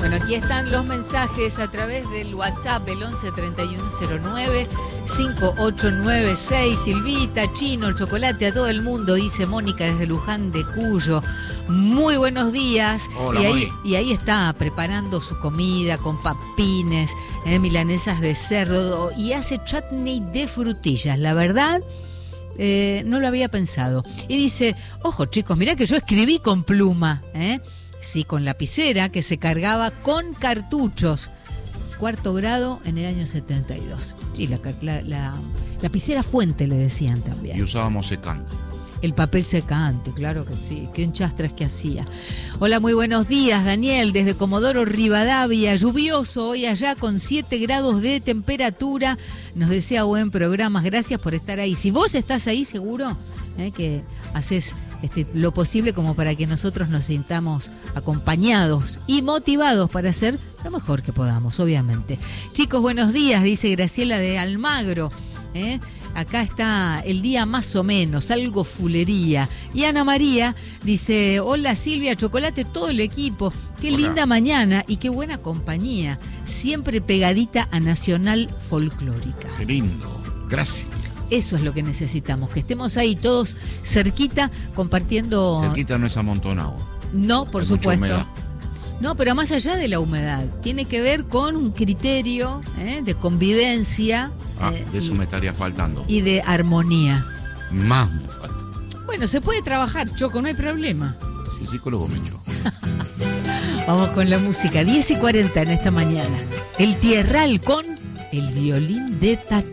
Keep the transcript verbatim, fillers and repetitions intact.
Bueno, aquí están los mensajes a través del WhatsApp, el once treinta y uno cero nueve cincuenta y ocho noventa y seis. Silvita, Chino, Chocolate, a todo el mundo, dice Mónica desde Luján de Cuyo. Muy buenos días. Hola, y, ahí, Moni. y ahí está preparando su comida con papines, eh, milanesas de cerdo y hace chutney de frutillas. La verdad, eh, no lo había pensado. Y dice, ojo chicos, mirá que yo escribí con pluma, ¿eh? Sí, con lapicera que se cargaba con cartuchos. Cuarto grado en el año setenta y dos. Sí, la, la, la lapicera fuente le decían también. Y usábamos secante. El papel secante, claro que sí. Qué enchastres que hacía. Hola, muy buenos días, Daniel, desde Comodoro Rivadavia. Lluvioso hoy allá con siete grados de temperatura. Nos desea buen programa. Gracias por estar ahí. Si vos estás ahí, seguro ¿eh? que haces este, lo posible como para que nosotros nos sintamos acompañados y motivados para hacer lo mejor que podamos, obviamente. Chicos, buenos días, dice Graciela de Almagro. ¿eh? Acá está el día más o menos, algo fulería. Y Ana María dice, hola Silvia, Chocolate, todo el equipo. Qué Hola. linda mañana y qué buena compañía. Siempre pegadita a Nacional Folclórica. Qué lindo. Gracias. Eso es lo que necesitamos, que estemos ahí todos cerquita compartiendo. Cerquita no es amontonado. No, por Hay mucha supuesto. humedad. No, pero más allá de la humedad, tiene que ver con un criterio ¿eh? de convivencia. Ah, eh, de eso y, me estaría faltando. y de armonía. Más me falta. Bueno, se puede trabajar, Choco, no hay problema. Sí, psicólogo me echó. Vamos con la música, diez y cuarenta en esta mañana. El Tierral con el violín de Tata.